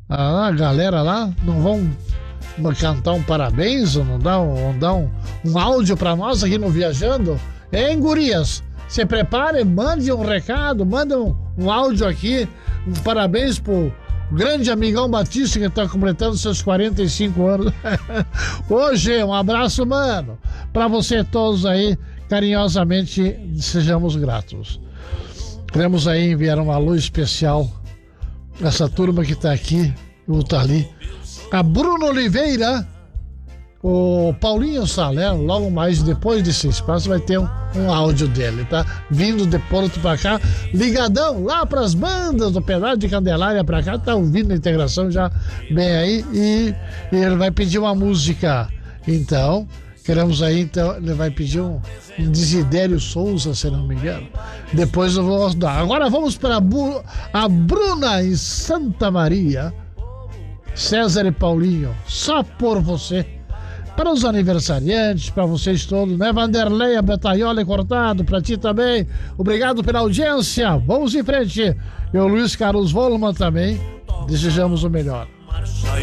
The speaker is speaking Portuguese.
A galera lá não vão cantar um parabéns ou não dá um áudio pra nós aqui no Viajando? Hein, gurias? Se preparem, mande um recado, mande um áudio aqui, um parabéns pro grande amigão Batista que está completando seus 45 anos. Hoje, um abraço, mano, para você todos aí, carinhosamente sejamos gratos. Queremos aí enviar um alô especial a essa turma que está aqui, o tá ali, a Bruno Oliveira, o Paulinho Salerno. Logo mais depois desse espaço vai ter um áudio dele, tá? Vindo de Porto pra cá, ligadão lá pras bandas do Pedaço de Candelária pra cá, tá ouvindo a integração já bem aí, e ele vai pedir uma música. Então, queremos aí, então, ele vai pedir um Desidério Souza, se não me engano. Depois eu vou dar. Agora vamos para a Bruna em Santa Maria. César e Paulinho, só por você. Para os aniversariantes, para vocês todos, né? Vanderleia, Betaiola e Cortado, para ti também. Obrigado pela audiência. Vamos em frente. E o Luiz Carlos Volman também. Desejamos o melhor.